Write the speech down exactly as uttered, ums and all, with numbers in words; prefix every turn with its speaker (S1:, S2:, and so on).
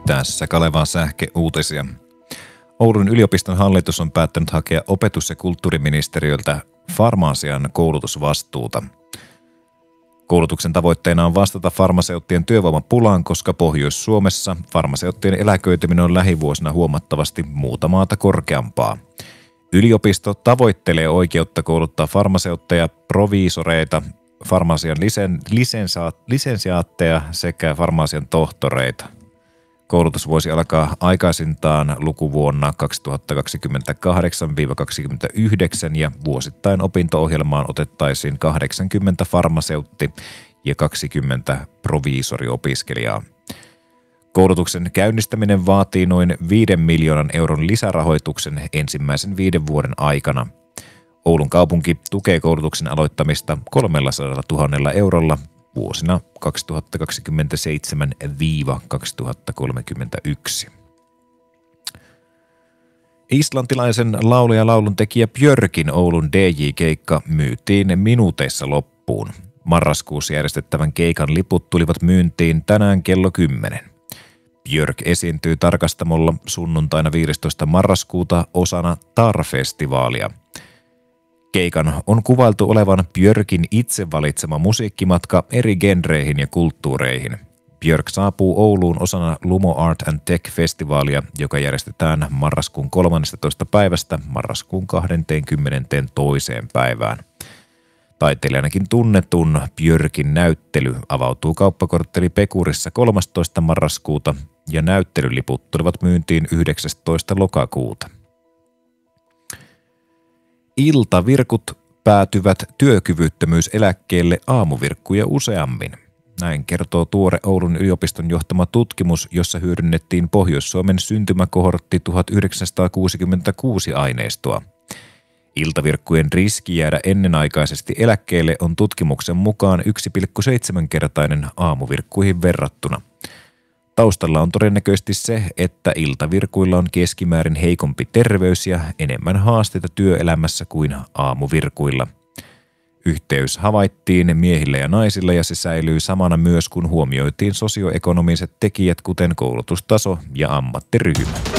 S1: Tässä Kalevan sähkeuutisia. Oulun yliopiston hallitus on päättänyt hakea opetus- ja kulttuuriministeriöltä farmasian koulutusvastuuta. Koulutuksen tavoitteena on vastata farmaseuttien työvoimapulaan, koska Pohjois-Suomessa farmaseuttien eläköityminen on lähivuosina huomattavasti muuta maata korkeampaa. Yliopisto tavoittelee oikeutta kouluttaa farmaseutteja, proviisoreita, farmasian lisen, lisensa, lisensiaatteja sekä farmasian tohtoreita. Koulutus voisi alkaa aikaisintaan lukuvuonna kaksituhattakaksikymmentäkahdeksan kaksikymmentäyhdeksän ja vuosittain opinto-ohjelmaan otettaisiin kahdeksankymmentä farmaseutti- ja kaksikymmentä proviisoriopiskelijaa. Koulutuksen käynnistäminen vaatii noin viiden miljoonan euron lisärahoituksen ensimmäisen viiden vuoden aikana. Oulun kaupunki tukee koulutuksen aloittamista kolmellasadalla eurolla vuosina kaksituhattakaksikymmentäseitsemän kaksituhattakolmekymmentäyksi. Islantilaisen laulu- ja lauluntekijä Björkin Oulun D J-keikka myytiin minuuteissa loppuun. Marraskuussa järjestettävän keikan liput tulivat myyntiin tänään kello kymmenen. Björk esiintyy Tarkastamolla sunnuntaina viidestoista marraskuuta osana Tar-festivaalia. Keikan on kuvailtu olevan Björkin itse valitsema musiikkimatka eri genreihin ja kulttuureihin. Björk saapuu Ouluun osana Lumo Art and Tech-festivaalia, joka järjestetään marraskuun kolmannestatoista päivästä marraskuun kahdeskymmenestoinen päivään. Taiteilijanakin tunnetun Björkin näyttely avautuu kauppakortteli Pekurissa kolmastoista marraskuuta ja näyttelyliput tulivat myyntiin yhdeksästoista lokakuuta. Iltavirkut päätyvät työkyvyttömyyseläkkeelle aamuvirkkuja useammin. Näin kertoo tuore Oulun yliopiston johtama tutkimus, jossa hyödynnettiin Pohjois-Suomen syntymäkohortti tuhatyhdeksänsataakuusikymmentäkuusi aineistoa. Iltavirkkujen riski jäädä ennenaikaisesti eläkkeelle on tutkimuksen mukaan yksi pilkku seitsemän kertainen aamuvirkkuihin verrattuna. Taustalla on todennäköisesti se, että iltavirkuilla on keskimäärin heikompi terveys ja enemmän haasteita työelämässä kuin aamuvirkuilla. Yhteys havaittiin miehillä ja naisilla ja se säilyy samana myös, kun huomioitiin sosioekonomiset tekijät, kuten koulutustaso ja ammattiryhmä.